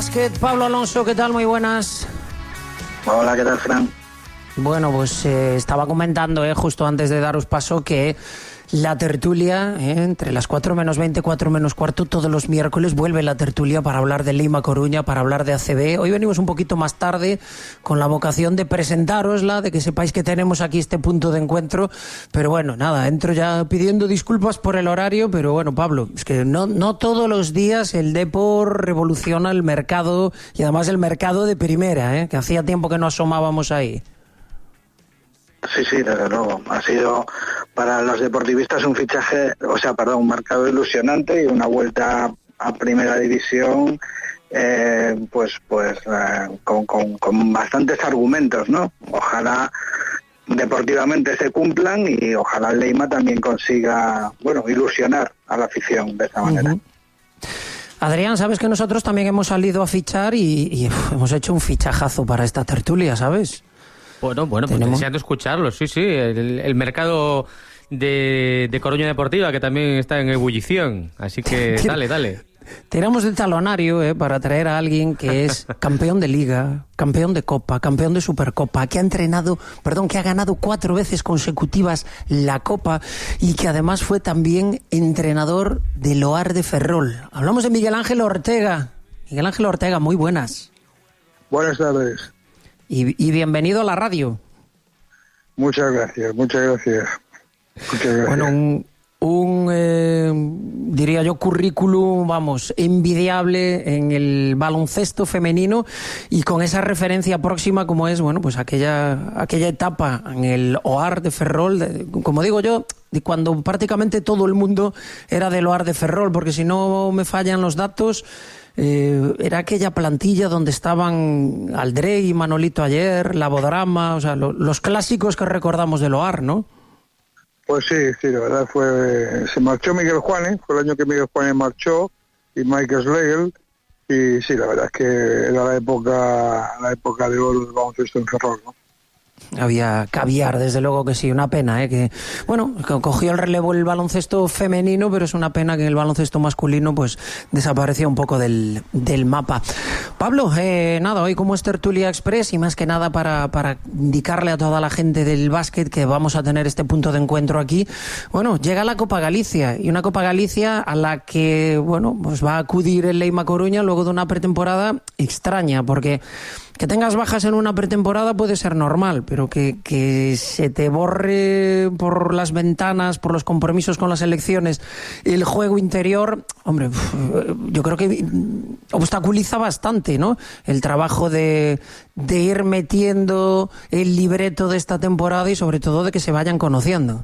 básquet. Pablo Alonso, ¿qué tal? Muy buenas. Hola, ¿qué tal, Fran? Bueno, pues estaba comentando justo antes de daros paso que la tertulia, entre las 4 menos 20, 4 menos cuarto, todos los miércoles vuelve la tertulia para hablar de Leima Coruña, para hablar de ACB. Hoy venimos un poquito más tarde con la vocación de presentárosla, de que sepáis que tenemos aquí este punto de encuentro. Pero bueno, nada, entro ya pidiendo disculpas por el horario, pero bueno, Pablo, es que no todos los días el Depor revoluciona el mercado, y además el mercado de primera, que hacía tiempo que no asomábamos ahí. Sí, desde luego. Ha sido para los deportivistas un mercado ilusionante y una vuelta a primera división, con bastantes argumentos, ¿no? Ojalá deportivamente se cumplan y ojalá el Leima también consiga, ilusionar a la afición de esta manera. Adrián, sabes que nosotros también hemos salido a fichar y hemos hecho un fichajazo para esta tertulia, ¿sabes? Bueno, pues deseando escucharlo, sí. El mercado de Coruña Deportiva, que también está en ebullición. Así que dale. Tiramos del talonario para traer a alguien que es campeón de Liga, campeón de Copa, campeón de Supercopa, que ha ganado 4 veces consecutivas la Copa y que además fue también entrenador del OAR de Ferrol. Hablamos de Miguel Ángel Ortega. Miguel Ángel Ortega, muy buenas. Buenas tardes. Y bienvenido a la radio. Muchas gracias. Bueno, diría yo, currículum, envidiable en el baloncesto femenino y con esa referencia próxima como es, pues aquella etapa en el OAR de Ferrol, como digo yo, de cuando prácticamente todo el mundo era del OAR de Ferrol, porque si no me fallan los datos, era aquella plantilla donde estaban Aldrey y Manolito Ayer, La Bodrama, los clásicos que recordamos del OAR, ¿no? Pues sí, la verdad se marchó Miguel Juanes, fue el año que Miguel Juanes marchó, y Michael Schlegel, y sí, la verdad es que era la época de oro del baloncesto en Ferrol, ¿no? Había caviar, desde luego que sí, una pena, que cogió el relevo el baloncesto femenino, pero es una pena que el baloncesto masculino pues desapareció un poco del mapa. Pablo, hoy como es Tertulia Express y más que nada para indicarle a toda la gente del básquet que vamos a tener este punto de encuentro aquí, llega la Copa Galicia, y una Copa Galicia a la que, pues va a acudir el Leima Coruña luego de una pretemporada extraña, porque que tengas bajas en una pretemporada puede ser normal, pero que se te borre por las ventanas, por los compromisos con las selecciones, el juego interior, yo creo que obstaculiza bastante, ¿no? El trabajo de ir metiendo el libreto de esta temporada y sobre todo de que se vayan conociendo.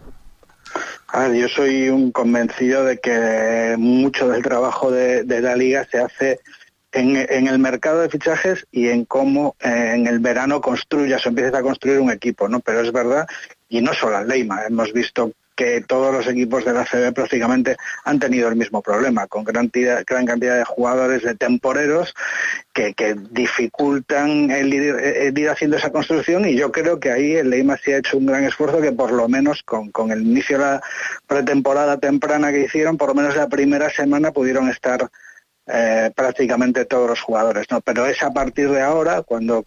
Yo soy un convencido de que mucho del trabajo de la Liga se hace en el mercado de fichajes y en cómo en el verano empiezas a construir un equipo, ¿no? Pero es verdad, y no solo al Leima, hemos visto que todos los equipos de la ACB prácticamente han tenido el mismo problema, con gran cantidad de jugadores de temporeros que dificultan el ir haciendo esa construcción, y yo creo que ahí el Leima sí ha hecho un gran esfuerzo, que por lo menos con el inicio de la pretemporada temprana que hicieron, por lo menos la primera semana pudieron estar prácticamente todos los jugadores, ¿no? Pero es a partir de ahora cuando